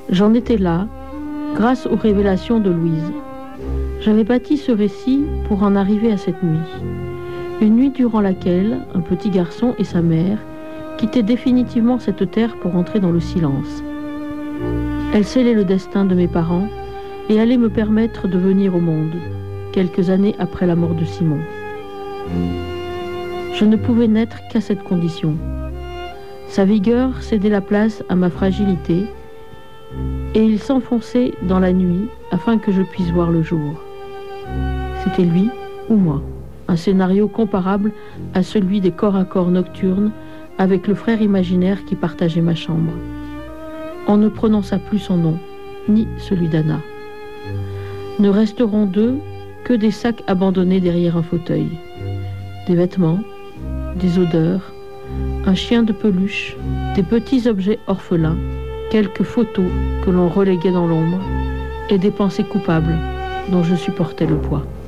J'en étais là, grâce aux révélations de Louise. J'avais bâti ce récit pour en arriver à cette nuit. Une nuit durant laquelle un petit garçon et sa mère quittaient définitivement cette terre pour entrer dans le silence. Elle scellait le destin de mes parents et allait me permettre de venir au monde, quelques années après la mort de Simon. Je ne pouvais naître qu'à cette condition. Sa vigueur cédait la place à ma fragilité et il s'enfonçait dans la nuit afin que je puisse voir le jour. C'était lui ou moi, un scénario comparable à celui des corps à corps nocturnes avec le frère imaginaire qui partageait ma chambre. On ne prononça plus son nom, ni celui d'Anna. Ne resteront d'eux que des sacs abandonnés derrière un fauteuil. Des vêtements, des odeurs, un chien de peluche, des petits objets orphelins, quelques photos que l'on reléguait dans l'ombre et des pensées coupables dont je supportais le poids.